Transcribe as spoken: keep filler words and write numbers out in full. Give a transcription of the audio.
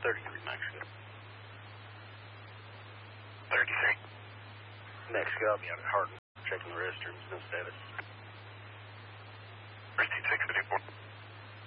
thirty-three Mexico. thirty-three. Mexico, I'll be out at Hardin, checking the restrooms, no status.